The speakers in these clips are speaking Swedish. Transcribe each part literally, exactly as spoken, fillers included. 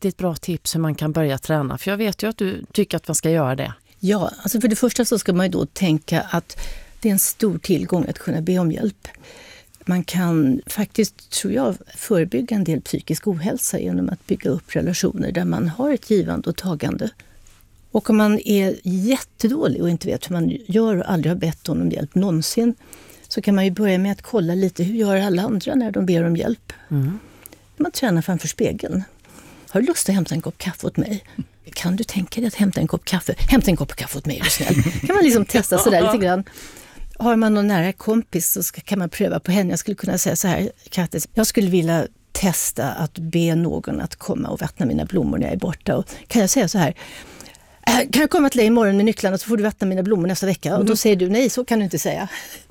riktigt bra tips hur man kan börja träna? För jag vet ju att du tycker att man ska göra det. Ja, alltså för det första så ska man ju då tänka att det är en stor tillgång att kunna be om hjälp. Man kan faktiskt, tror jag, förebygga en del psykisk ohälsa genom att bygga upp relationer där man har ett givande och tagande. Och om man är jättedålig och inte vet hur man gör och aldrig har bett om hjälp någonsin, så kan man ju börja med att kolla lite hur gör alla andra när de ber om hjälp. Mm. Man tränar framför spegeln. Har du lust att hämta en kopp kaffe åt mig? Kan du tänka dig att hämta en kopp kaffe? Hämta en kopp kaffe åt mig, är du snäll. Kan man liksom testa sådär lite grann. Har man någon nära kompis så ska, kan man pröva på henne. Jag skulle kunna säga så här, Kattis, jag skulle vilja testa att be någon att komma och vattna mina blommor när jag är borta. Och kan jag säga så här, kan jag komma till dig imorgon med nycklarna så får du vattna mina blommor nästa vecka? Och då säger du, nej, så kan du inte säga.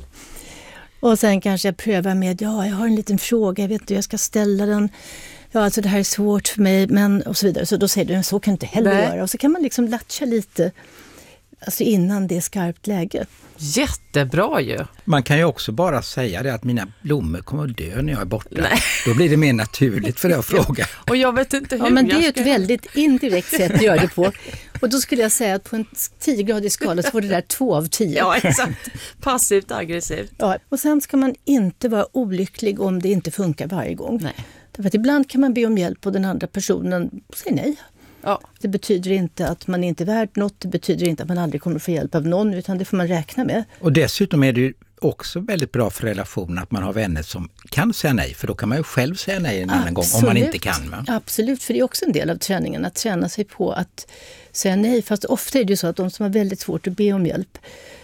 Och sen kanske jag prövar med, ja, jag har en liten fråga, jag vet inte hur jag ska ställa den. Ja, alltså det här är svårt för mig, men och så vidare. Så då säger du, så kan du inte heller nej. göra. Och så kan man liksom latcha lite, alltså innan det är skarpt läge. Jättebra ju. Man kan ju också bara säga det att mina blommor kommer att dö när jag är borta. Nej. Då blir det mer naturligt för dig att fråga. Och jag vet inte hur. Ja, men det är ska... ett väldigt indirekt sätt att göra det på. Och då skulle jag säga att på en tio-gradig skala så får det där två av tio. Ja, exakt. Passivt aggressivt. Ja, och sen ska man inte vara olycklig om det inte funkar varje gång. Nej. Därför att ibland kan man be om hjälp och den andra personen säger nej. Ja. Det betyder inte att man inte är värd något, det betyder inte att man aldrig kommer få hjälp av någon, utan det får man räkna med. Och dessutom är det ju också väldigt bra för relationen att man har vänner som kan säga nej, för då kan man ju själv säga nej en annan gång om man inte kan. Va? Absolut, för det är också en del av träningen att träna sig på att säga nej, fast ofta är det ju så att de som har väldigt svårt att be om hjälp,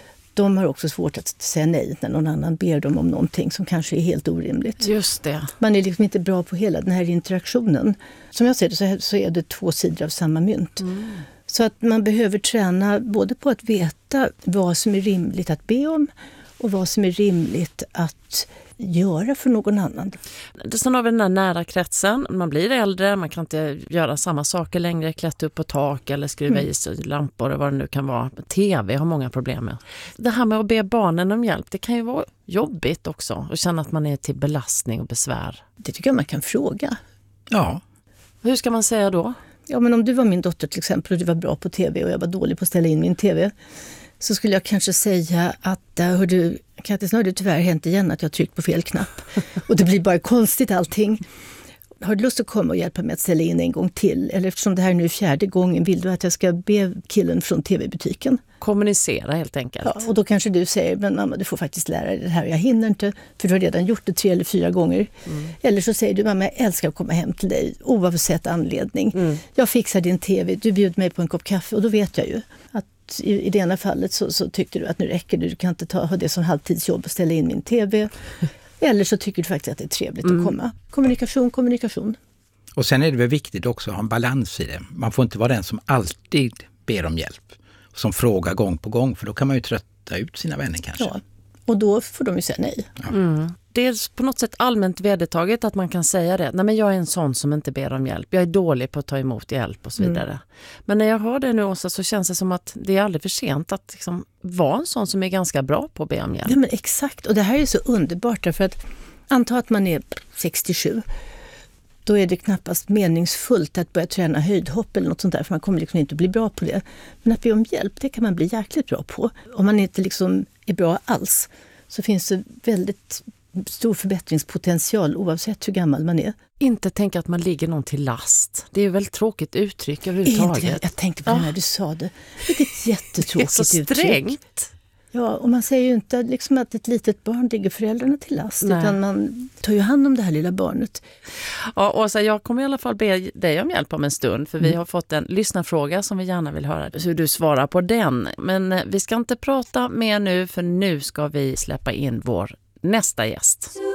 de har också svårt att säga nej när någon annan ber dem om någonting som kanske är helt orimligt. Just det. Man är liksom inte bra på hela den här interaktionen. Som jag ser det så, här, så är det två sidor av samma mynt. Mm. Så att man behöver träna både på att veta vad som är rimligt att be om och vad som är rimligt att göra för någon annan. Sen har vi den här nära kretsen. Man blir äldre, man kan inte göra samma saker längre, klättra upp på tak eller skruva mm. i sig lampor och vad det nu kan vara. T V har många problem med. Det här med att be barnen om hjälp, det kan ju vara jobbigt också och känna att man är till belastning och besvär. Det tycker jag man kan fråga. Ja. Hur ska man säga då? Ja, men om du var min dotter till exempel och du var bra på tv och jag var dålig på att ställa in min tv, så skulle jag kanske säga att hör du, Kattis, nu har det tyvärr hänt igen att jag har tryckt på fel knapp. Och det blir bara konstigt allting. Har du lust att komma och hjälpa mig att ställa in en gång till? Eller eftersom det här är nu fjärde gången, vill du att jag ska be killen från tv-butiken? Kommunicera helt enkelt. Ja, och då kanske du säger, men mamma, du får faktiskt lära dig det här. Jag hinner inte, för du har redan gjort det tre eller fyra gånger. Mm. Eller så säger du, mamma, jag älskar att komma hem till dig oavsett anledning. Mm. Jag fixar din tv, du bjuder mig på en kopp kaffe och då vet jag ju att I, i det ena fallet så, så tyckte du att nu räcker det, du kan inte ta, ha det som halvtidsjobb och ställa in min tv. Eller så tycker du faktiskt att det är trevligt mm. att komma. Kommunikation, kommunikation. Och sen är det väl viktigt också att ha en balans i det. Man får inte vara den som alltid ber om hjälp. Som frågar gång på gång, för då kan man ju trötta ut sina vänner kanske. Ja, och då får de ju säga nej. Ja. Mm. Det är på något sätt allmänt vedertaget att man kan säga det. Nej, men jag är en sån som inte ber om hjälp. Jag är dålig på att ta emot hjälp och så vidare. Mm. Men när jag hör det nu också så känns det som att det är aldrig för sent att liksom vara en sån som är ganska bra på att be om hjälp. Ja, men exakt. Och det här är så underbart därför att anta att man är sextiosju. Då är det knappast meningsfullt att börja träna höjdhopp eller något sånt där, för man kommer liksom inte bli bra på det. Men att be om hjälp, det kan man bli jäkligt bra på. Om man inte liksom är bra alls så finns det väldigt stor förbättringspotential oavsett hur gammal man är. Inte tänka att man ligger någon till last. Det är väl ett tråkigt uttryck överhuvudtaget. Inte, jag tänkte på det när du sa det. Vilket jättetråkigt uttryck. Det är så strängt. Ja, och man säger ju inte liksom att ett litet barn ligger föräldrarna till last. Nej. Utan man tar ju hand om det här lilla barnet. Ja, och så jag kommer i alla fall be dig om hjälp om en stund. För mm. vi har fått en lyssnarfråga som vi gärna vill höra hur du svarar på den. Men vi ska inte prata mer nu, för nu ska vi släppa in vår nästa gäst.